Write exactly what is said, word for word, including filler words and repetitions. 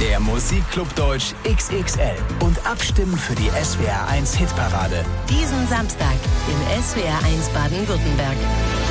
Der Musikclub Deutsch X X L und abstimmen für die S W R eins Hitparade. Diesen Samstag im S W R eins Baden-Württemberg.